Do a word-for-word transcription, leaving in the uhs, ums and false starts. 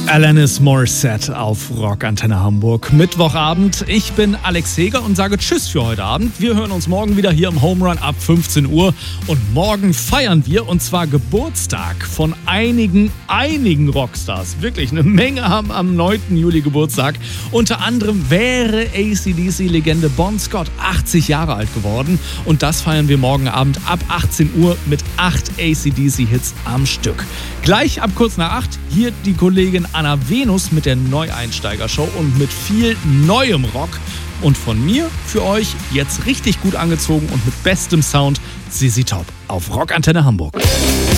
Alanis Morissette auf Rock Antenne Hamburg. Mittwochabend. Ich bin Alex Heger und sage Tschüss für heute Abend. Wir hören uns morgen wieder hier im Home Run ab fünfzehn Uhr. Und morgen feiern wir, und zwar Geburtstag von einigen, einigen Rockstars. Wirklich, eine Menge haben am neunten Juli Geburtstag. Unter anderem wäre A C D C-Legende Bon Scott achtzig Jahre alt geworden. Und das feiern wir morgen Abend ab achtzehn Uhr mit acht A C D C-Hits am Stück. Gleich ab kurz nach acht hier die Kollegin Anna Venus mit der Neueinsteiger-Show und mit viel neuem Rock. Und von mir für euch jetzt richtig gut angezogen und mit bestem Sound Z Z Top auf Rock Antenne Hamburg.